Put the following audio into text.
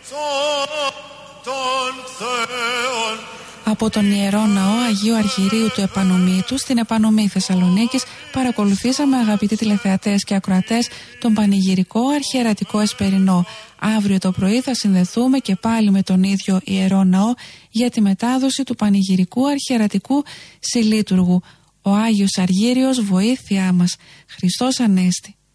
Από τον Ιερό Ναό Αγίου Αρχιερείου του Επανομήτου στην Επανομή Θεσσαλονίκης παρακολουθήσαμε, αγαπητοί τηλεθεατές και ακροατές, τον πανηγυρικό αρχιερατικό εσπερινό. Αύριο το πρωί θα συνδεθούμε και πάλι με τον ίδιο Ιερό Ναό για τη μετάδοση του πανηγυρικού αρχιερατικού συλλήτουργου. Ο Άγιος Αργύριος βοήθειά μας. Χριστός Ανέστη.